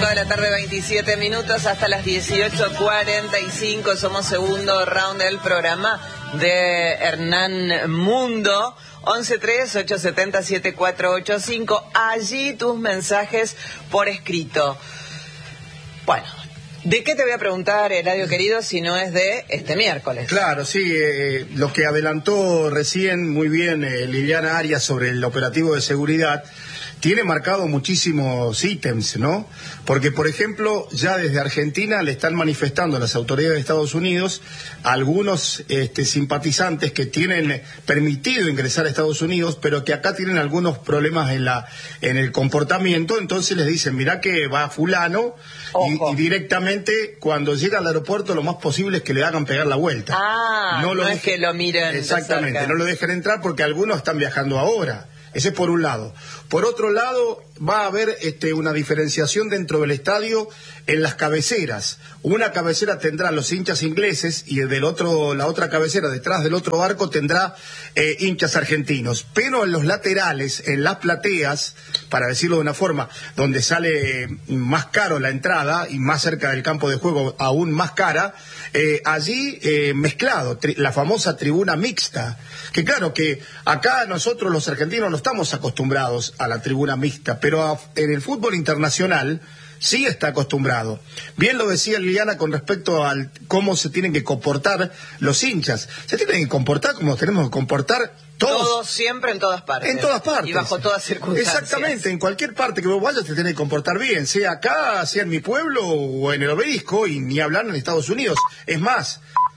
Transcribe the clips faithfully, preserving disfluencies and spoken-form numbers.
cinco de la tarde, veintisiete minutos, hasta las dieciocho cuarenta y cinco. Somos segundo round del programa de Hernán Mundo. once tres, ocho siete cero, siete cuatro ocho cinco. Allí tus mensajes por escrito. Bueno, ¿de qué te voy a preguntar, Eladio querido, si no es de este miércoles? Claro, sí, eh, lo que adelantó recién muy bien eh, Liliana Arias sobre el operativo de seguridad tiene marcado muchísimos ítems, ¿no? Porque, por ejemplo, ya desde Argentina le están manifestando a las autoridades de Estados Unidos a algunos este, simpatizantes que tienen permitido ingresar a Estados Unidos, pero que acá tienen algunos problemas en la en el comportamiento, entonces les dicen, mirá que va fulano, y, y directamente cuando llega al aeropuerto lo más posible es que le hagan pegar la vuelta. Ah, no, no es que lo miren. Exactamente, no lo dejen entrar porque algunos están viajando ahora. Ese es por un lado. Por otro lado, va a haber este, una diferenciación dentro del estadio en las cabeceras. Una cabecera tendrá los hinchas ingleses y del otro, la otra cabecera, detrás del otro arco, tendrá eh, hinchas argentinos. Pero en los laterales, en las plateas, para decirlo de una forma, donde sale más caro la entrada y más cerca del campo de juego aún más cara, eh, allí eh, mezclado, tri- la famosa tribuna mixta. Que claro que acá nosotros los argentinos no estamos acostumbrados a la tribuna mixta, pero a, en el fútbol internacional sí está acostumbrado. Bien lo decía Liliana con respecto a cómo se tienen que comportar los hinchas. Se tienen que comportar como tenemos que comportar todos. Todos, siempre, en todas partes. En todas partes. Y bajo todas circunstancias. Exactamente, en cualquier parte que vos vayas te tenés que comportar bien, sea acá, sea en mi pueblo o en el Obelisco, y ni hablar en Estados Unidos. Es más,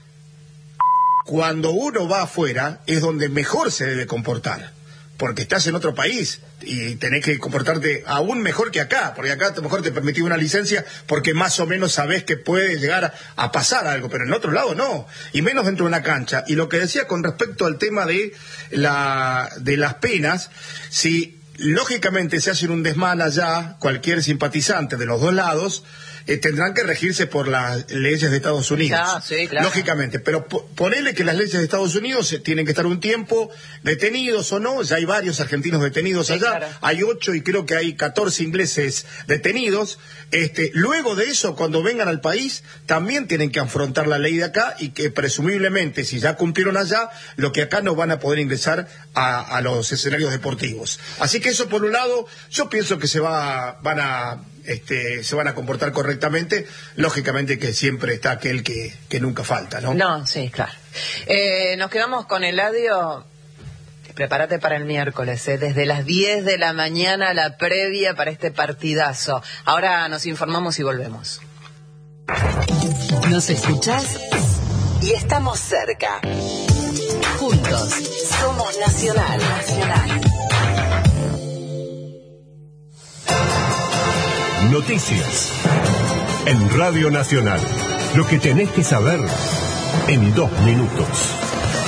cuando uno va afuera es donde mejor se debe comportar, porque estás en otro país y tenés que comportarte aún mejor que acá, porque acá a lo mejor te permitís una licencia porque más o menos sabés que puede llegar a pasar algo, pero en otro lado no, y menos dentro de una cancha. Y lo que decía con respecto al tema de la de las penas, si lógicamente se hacen un desmán allá, cualquier simpatizante de los dos lados, Eh, tendrán que regirse por las leyes de Estados Unidos. Ah, sí, claro. Lógicamente, pero po ponele que las leyes de Estados Unidos eh, tienen que estar un tiempo detenidos o no, ya hay varios argentinos detenidos sí, allá, claro. Hay ocho y creo que hay catorce ingleses detenidos. Este, luego de eso, cuando vengan al país, también tienen que afrontar la ley de acá y que presumiblemente, si ya cumplieron allá, lo que acá no van a poder ingresar a, a los escenarios deportivos. Así que eso por un lado, yo pienso que se va, van a... Este, se van a comportar correctamente, lógicamente que siempre está aquel que, que nunca falta, ¿no? No, sí, claro. Eh, nos quedamos con Eladio. Prepárate para el miércoles, ¿eh? Desde las diez de la mañana la previa para este partidazo. Ahora nos informamos y volvemos. Nos escuchás y estamos cerca. Juntos somos Nacional. Nacional. Noticias en Radio Nacional. Lo que tenés que saber en dos minutos.